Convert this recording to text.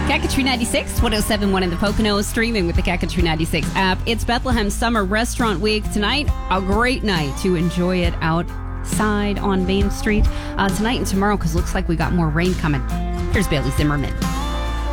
Kakatri 96, 107.1 in the Poconos, streaming with the Kakatri 96 app. It's Bethlehem Summer Restaurant Week. Tonight, a great night to enjoy it outside on Main Street. Tonight and tomorrow, because looks like we got more rain coming. Here's Bailey Zimmerman.